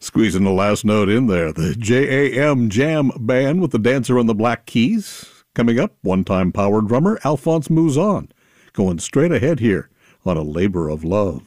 Squeezing the last note in there. The JAM Jam Band with the Dancer on the Black Keys. Coming up, one-time power drummer Alphonse Mouzon. Going straight ahead here on A Labor of Love.